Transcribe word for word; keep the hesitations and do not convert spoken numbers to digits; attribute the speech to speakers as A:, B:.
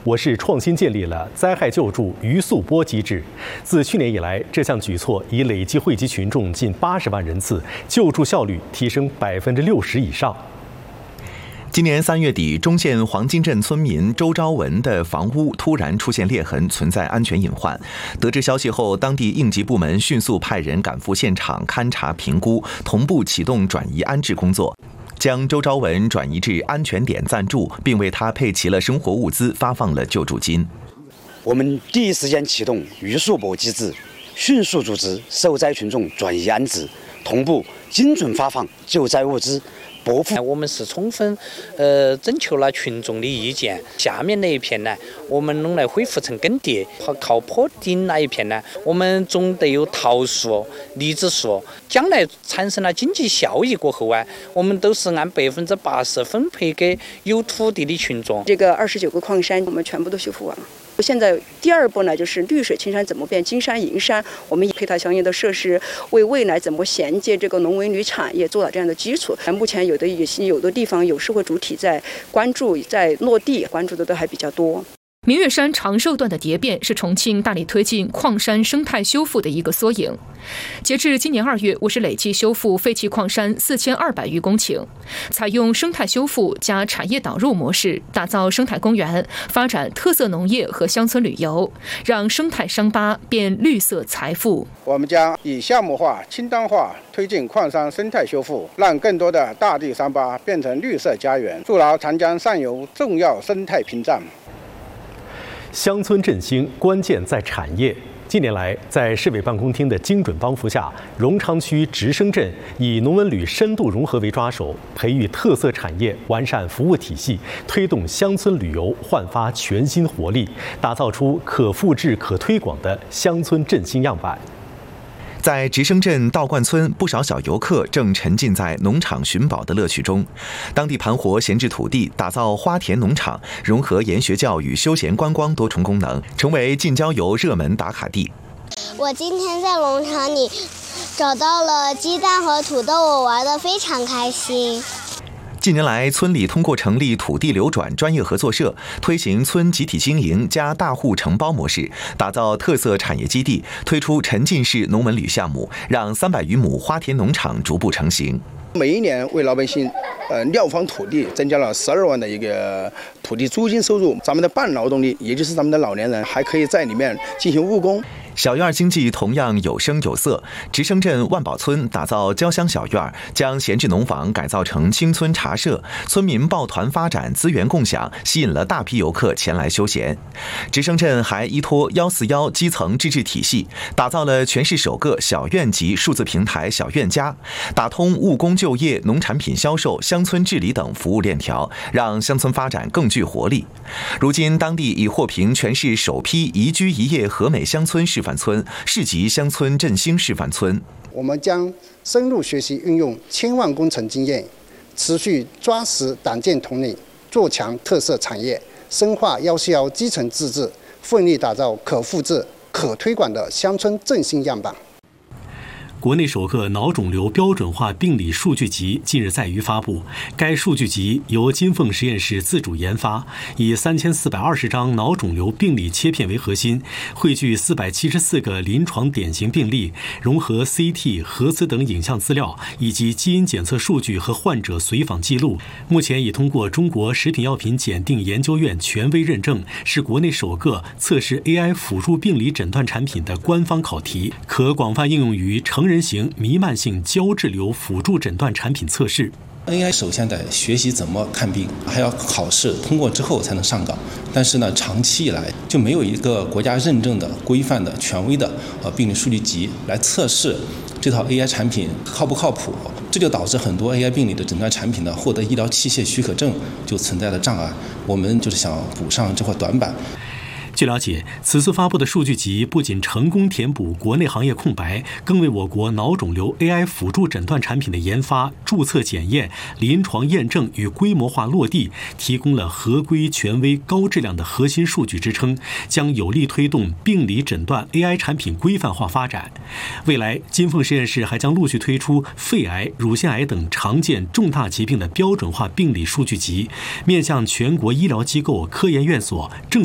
A: 我市创新建立了灾害救助余速拨机制。自去年以来，这项举措已累计惠及群众近八十万人次，救助效率提升百分之六十以上。
B: 今年三月底，忠县黄金镇村民周昭文的房屋突然出现裂痕，存在安全隐患。得知消息后，当地应急部门迅速派人赶赴现场勘查评估，同步启动转移安置工作，将周昭文转移至安全点暂住，并为他配齐了生活物资，发放了救助金。
C: 我们第一时间启动余速拨机制，迅速组织受灾群众转移安置，同步精准发放救灾物资。
D: 我们是充分呃征求了群众的意见，下面那一片呢，我们弄来恢复成耕地，和靠坡顶那一片呢，我们总得有桃树、荔枝树，将来产生了经济效益过后啊，我们都是按百分之八十分配给有土地的群众。
E: 这个二十九个矿山，我们全部都修复完了。现在第二步呢，就是绿水青山怎么变金山银山，我们以配套相应的设施，为未来怎么衔接这个农文旅产业做了这样的基础。目前有的也有的地方有社会主体在关注，在落地关注的都还比较多。
F: 明月山长寿段的蝶变是重庆大力推进矿山生态修复的一个缩影。截至今年二月，我市累计修复废弃矿山四千二百余公顷，采用生态修复加产业导入模式，打造生态公园，发展特色农业和乡村旅游，让生态伤疤变绿色财富。
G: 我们将以项目化、清单化推进矿山生态修复，让更多的大地伤疤变成绿色家园，筑牢长江上游重要生态屏障。
A: 乡村振兴关键在产业。近年来，在市委办公厅的精准帮扶下，荣昌区直升镇以农文旅深度融合为抓手，培育特色产业，完善服务体系，推动乡村旅游焕发全新活力，打造出可复制、可推广的乡村振兴样板。
B: 在直升镇道观村，不少小游客正沉浸在农场寻宝的乐趣中。当地盘活闲置土地，打造花田农场，融合研学教育、休闲观光多重功能，成为近郊游热门打卡地。
H: 我今天在农场里找到了鸡蛋和土豆，我玩得非常开心。
B: 近年来，村里通过成立土地流转专业合作社，推行村集体经营加大户承包模式，打造特色产业基地，推出沉浸式农文旅项目，让三百余亩花田农场逐步成型。
G: 每一年为老百姓呃廖房土地增加了十二万的一个土地租金收入，咱们的半劳动力，也就是咱们的老年人，还可以在里面进行务工。
B: 小院经济同样有声有色，直升镇万宝村打造郊乡小院，将闲置农房改造成青村茶社，村民抱团发展，资源共享，吸引了大批游客前来休闲。直升镇还依托幺四幺基层自治体系，打造了全市首个小院级数字平台小院家，打通务工就业、农产品销售、乡村治理等服务链条，让乡村发展更具活力。如今，当地已获评全市首批宜居宜业和美乡村示范村、市级乡村振兴示范村。
I: 我们将深入学习运用千万工程经验，持续抓实党建统领，做强特色产业，深化幺四幺基层自治，奋力打造可复制、可推广的乡村振兴样板。
A: 国内首个脑肿瘤标准化病理数据集近日在渝发布。该数据集由金凤实验室自主研发，以三千四百二十张脑肿瘤病理切片为核心，汇聚四百七十四个临床典型病例，融合 C T、核磁等影像资料，以及基因检测数据和患者随访记录。目前已通过中国食品药品检定研究院权威认证，是国内首个测试 A I 辅助病理诊断产品的官方考题，可广泛应用于成人型弥漫性胶质瘤辅助诊断产品测试。
J: A I 首先得学习怎么看病，还要考试通过之后才能上岗。但是呢，长期以来就没有一个国家认证的、规范的、权威的呃病理数据集来测试这套 A I 产品靠不靠谱。这就导致很多 A I 病理的诊断产品呢，获得医疗器械许可证就存在了障碍。我们就是想补上这块短板。
A: 据了解，此次发布的数据集不仅成功填补国内行业空白，更为我国脑肿瘤 A I 辅助诊断产品的研发、注册检验、临床验证与规模化落地提供了合规、权威、高质量的核心数据支撑，将有力推动病理诊断 A I 产品规范化发展。未来，金凤实验室还将陆续推出肺癌、乳腺癌等常见重大疾病的标准化病理数据集，面向全国医疗机构、科研院所正